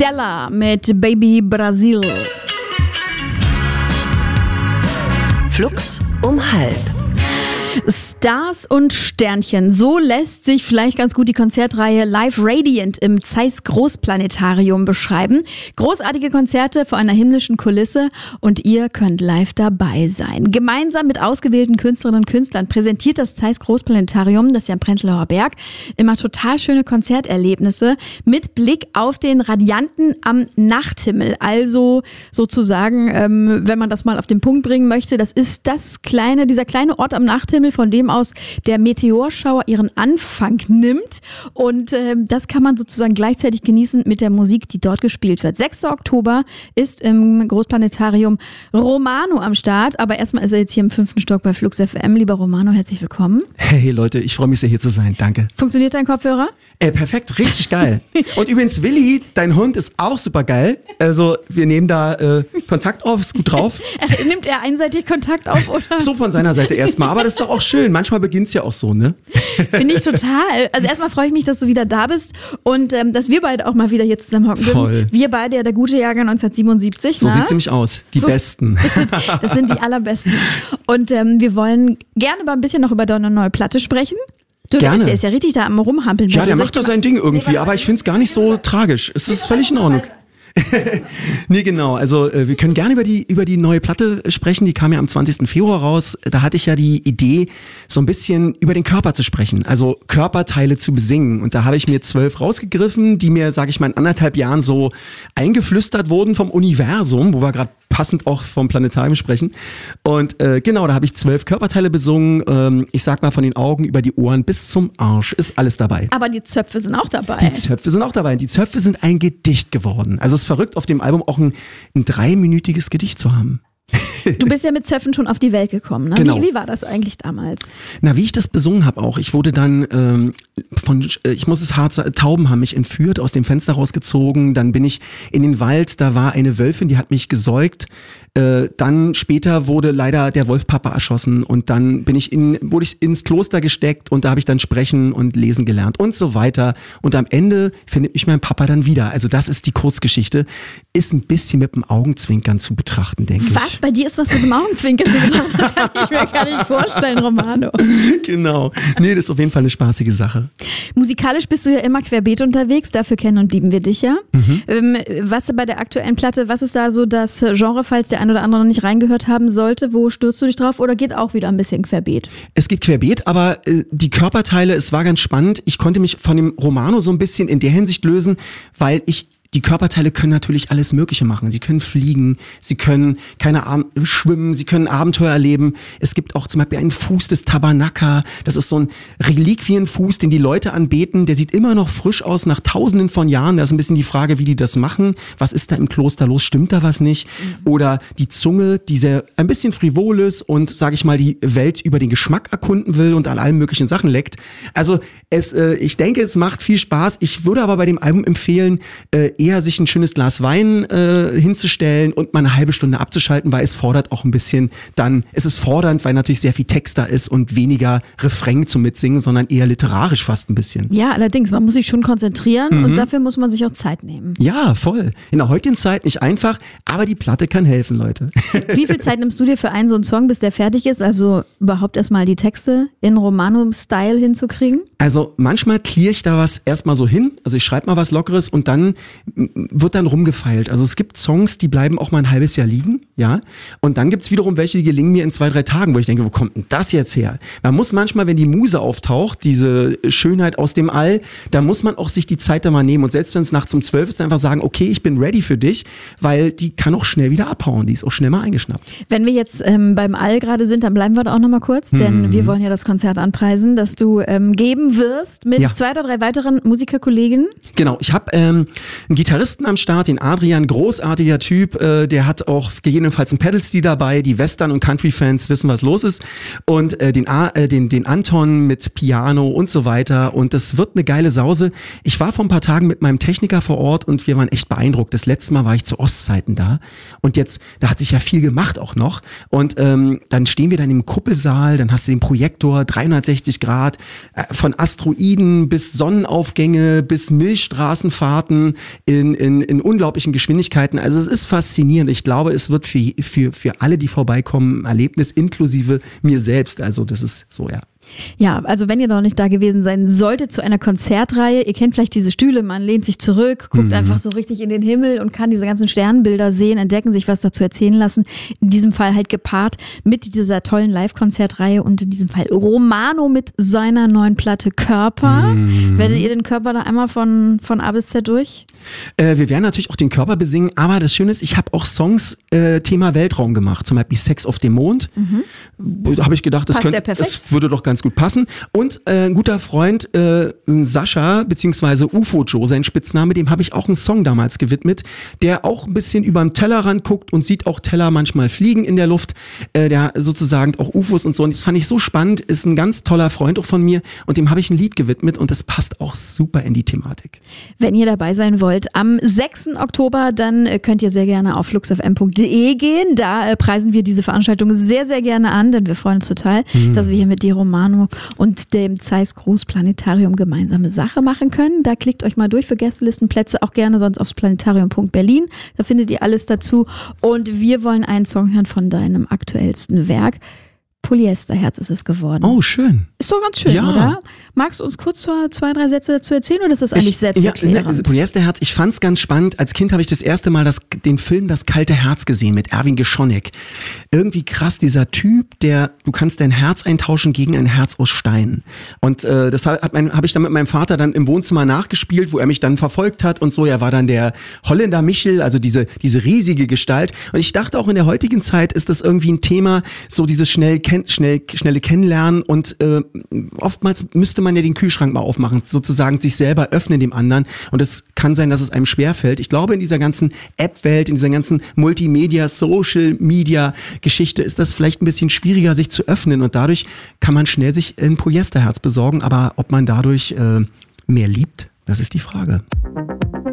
Stella mit Baby Brasil. Flux um halb. Stars und Sternchen, so lässt sich vielleicht ganz gut die Konzertreihe Live Radiant im Zeiss Großplanetarium beschreiben. Großartige Konzerte vor einer himmlischen Kulisse und ihr könnt live dabei sein. Gemeinsam mit ausgewählten Künstlerinnen und Künstlern präsentiert das Zeiss Großplanetarium, das ist ja am Prenzlauer Berg, immer total schöne Konzerterlebnisse mit Blick auf den Radianten am Nachthimmel. Also sozusagen, wenn man das mal auf den Punkt bringen möchte, das ist dieser kleine Ort am Nachthimmel, von dem aus der Meteorschauer ihren Anfang nimmt. Und das kann man sozusagen gleichzeitig genießen mit der Musik, die dort gespielt wird. 6. Oktober ist im Großplanetarium Romano am Start. Aber erstmal ist er jetzt hier im 5. Stock bei Flux FM. Lieber Romano, herzlich willkommen. Hey Leute, ich freue mich sehr, hier zu sein. Danke. Funktioniert dein Kopfhörer? Perfekt, richtig geil. Und übrigens, Willi, dein Hund ist auch super geil. Also wir nehmen da Kontakt auf, ist gut drauf. Nimmt er einseitig Kontakt auf, oder? So von seiner Seite erstmal, aber das ist doch auch schön. Manchmal beginnt es ja auch so, ne? Finde ich total. Also erstmal freue ich mich, dass du wieder da bist und dass wir beide auch mal wieder hier zusammenhocken Voll. können. Wir beide, ja, der gute Jahrgang 1977. So sieht es nämlich aus. Die Besten. Das sind die allerbesten. Und wir wollen gerne mal ein bisschen noch über deine neue Platte sprechen. Gerne. Der ist ja richtig da am Rumhampeln. Ja, der macht doch sein Ding irgendwie, aber ich finde es gar nicht so tragisch. Es ist völlig in Ordnung. Nee, genau. Also wir können gerne über die neue Platte sprechen. Die kam ja am 20. Februar raus. Da hatte ich ja die Idee, so ein bisschen über den Körper zu sprechen. Also Körperteile zu besingen. Und da habe ich mir 12 rausgegriffen, die mir, sage ich mal, in 1,5 Jahren so eingeflüstert wurden vom Universum, wo wir gerade passend auch vom Planetarium sprechen. Und genau, da habe ich 12 Körperteile besungen. Ich sag mal, von den Augen über die Ohren bis zum Arsch ist alles dabei. Aber die Zöpfe sind auch dabei. Die Zöpfe sind auch dabei. Die Zöpfe sind ein Gedicht geworden. Also es ist verrückt, auf dem Album auch ein 3-minütiges Gedicht zu haben. Du bist ja mit Zöpfen schon auf die Welt gekommen, ne? Genau. Wie war das eigentlich damals? Na, wie ich das besungen habe auch. Ich wurde dann ich muss es hart sagen, Tauben haben mich entführt, aus dem Fenster rausgezogen. Dann bin ich in den Wald, da war eine Wölfin, die hat mich gesäugt. Dann später wurde leider der Wolfpapa erschossen und dann wurde ich ins Kloster gesteckt und da habe ich dann sprechen und lesen gelernt und so weiter. Und am Ende findet mich mein Papa dann wieder. Also das ist die Kurzgeschichte. Ist ein bisschen mit dem Augenzwinkern zu betrachten, denke ich. Was? Bei dir ist was mit dem Augenzwinkern zu betrachten? Das kann ich mir gar nicht vorstellen, Romano. Genau. Nee, das ist auf jeden Fall eine spaßige Sache. Musikalisch bist du ja immer querbeet unterwegs, dafür kennen und lieben wir dich ja. Was bei der aktuellen Platte, was ist da so das Genre, falls der ein oder andere noch nicht reingehört haben sollte? Wo stürzt du dich drauf oder geht auch wieder ein bisschen querbeet? Es geht querbeet, aber die Körperteile, es war ganz spannend. Ich konnte mich von dem Romano so ein bisschen in der Hinsicht lösen, weil die Körperteile können natürlich alles Mögliche machen. Sie können fliegen, sie können schwimmen, sie können Abenteuer erleben. Es gibt auch zum Beispiel einen Fuß des Tabanaka. Das ist so ein Reliquienfuß, den die Leute anbeten. Der sieht immer noch frisch aus nach Tausenden von Jahren. Da ist ein bisschen die Frage, wie die das machen. Was ist da im Kloster los? Stimmt da was nicht? Oder die Zunge, die sehr ein bisschen frivol ist und, sage ich mal, die Welt über den Geschmack erkunden will und an allen möglichen Sachen leckt. Also ich denke, es macht viel Spaß. Ich würde aber bei dem Album empfehlen, eher sich ein schönes Glas Wein hinzustellen und mal eine halbe Stunde abzuschalten, weil es fordert auch ein bisschen es ist fordernd, weil natürlich sehr viel Text da ist und weniger Refrain zum Mitsingen, sondern eher literarisch fast ein bisschen. Ja, allerdings, man muss sich schon konzentrieren und dafür muss man sich auch Zeit nehmen. Ja, voll. In der heutigen Zeit nicht einfach, aber die Platte kann helfen, Leute. Wie viel Zeit nimmst du dir für einen so einen Song, bis der fertig ist? Also überhaupt erstmal die Texte in Romano-Style hinzukriegen? Also manchmal clear ich da was erstmal so hin, also ich schreibe mal was Lockeres und dann wird dann rumgefeilt. Also es gibt Songs, die bleiben auch mal ein halbes Jahr liegen, ja. Und dann gibt's wiederum welche, die gelingen mir in 2-3 Tagen, wo ich denke, wo kommt denn das jetzt her? Man muss manchmal, wenn die Muse auftaucht, diese Schönheit aus dem All, da muss man auch sich die Zeit da mal nehmen. Und selbst wenn es nachts um 12 ist, dann einfach sagen, okay, ich bin ready für dich, weil die kann auch schnell wieder abhauen. Die ist auch schnell mal eingeschnappt. Wenn wir jetzt beim All gerade sind, dann bleiben wir da auch nochmal kurz, denn wir wollen ja das Konzert anpreisen, das du geben wirst mit 2 oder 3 weiteren Musikerkollegen. Genau, ich habe einen Gitarristen am Start, den Adrian, großartiger Typ, der hat auch gegebenenfalls einen Pedal-Steel dabei, die Western- und Country-Fans wissen, was los ist, und den Anton mit Piano und so weiter, und das wird eine geile Sause. Ich war vor ein paar Tagen mit meinem Techniker vor Ort und wir waren echt beeindruckt. Das letzte Mal war ich zu Ostzeiten da und jetzt, da hat sich ja viel gemacht auch noch, und dann stehen wir dann im Kuppelsaal, dann hast du den Projektor 360 Grad, von von Asteroiden bis Sonnenaufgänge bis Milchstraßenfahrten in unglaublichen Geschwindigkeiten. Also es ist faszinierend. Ich glaube, es wird für alle, die vorbeikommen, ein Erlebnis inklusive mir selbst. Also das ist so, ja. Ja, also wenn ihr noch nicht da gewesen sein solltet zu einer Konzertreihe, ihr kennt vielleicht diese Stühle, man lehnt sich zurück, guckt einfach so richtig in den Himmel und kann diese ganzen Sternbilder sehen, entdecken, sich was dazu erzählen lassen. In diesem Fall halt gepaart mit dieser tollen Live-Konzertreihe und in diesem Fall Romano mit seiner neuen Platte Körper. Werdet ihr den Körper da einmal von A bis Z durch? Wir werden natürlich auch den Körper besingen, aber das Schöne ist, ich habe auch Songs Thema Weltraum gemacht, zum Beispiel Sex auf dem Mond. Da habe ich gedacht, das würde doch ganz gut passen. Und ein guter Freund Sascha, beziehungsweise UFO Joe, sein Spitzname, dem habe ich auch einen Song damals gewidmet, der auch ein bisschen über den Tellerrand guckt und sieht auch Teller manchmal fliegen in der Luft, der sozusagen auch UFOs und so. Und das fand ich so spannend, ist ein ganz toller Freund auch von mir und dem habe ich ein Lied gewidmet und das passt auch super in die Thematik. Wenn ihr dabei sein wollt, am 6. Oktober, dann könnt ihr sehr gerne auf fluxfm.de gehen. Da preisen wir diese Veranstaltung sehr, sehr gerne an, denn wir freuen uns total, dass wir hier mit dir, Romano, und dem Zeiss Großplanetarium gemeinsame Sache machen können. Da klickt euch mal durch für Gästelistenplätze, auch gerne sonst aufs planetarium.berlin. Da findet ihr alles dazu. Und wir wollen einen Song hören von deinem aktuellsten Werk. Polyesterherz ist es geworden. Oh, schön. Ist doch ganz schön, oder? Magst du uns kurz 2, 3 Sätze dazu erzählen oder ist das eigentlich selbsterklärend? Polyesterherz, ich fand's ganz spannend. Als Kind habe ich das erste Mal den Film Das kalte Herz gesehen mit Erwin Geschonek. Irgendwie krass, dieser Typ, du kannst dein Herz eintauschen gegen ein Herz aus Stein. Und das habe ich dann mit meinem Vater dann im Wohnzimmer nachgespielt, wo er mich dann verfolgt hat und so. Er war dann der Holländer Michel, also diese riesige Gestalt. Und ich dachte auch in der heutigen Zeit ist das irgendwie ein Thema, so dieses schnelle Kennenlernen und oftmals müsste man ja den Kühlschrank mal aufmachen, sozusagen sich selber öffnen dem anderen und es kann sein, dass es einem schwerfällt. Ich glaube, in dieser ganzen App-Welt, in dieser ganzen Multimedia, Social-Media-Geschichte ist das vielleicht ein bisschen schwieriger, sich zu öffnen und dadurch kann man schnell sich ein Polyesterherz besorgen, aber ob man dadurch mehr liebt, das ist die Frage.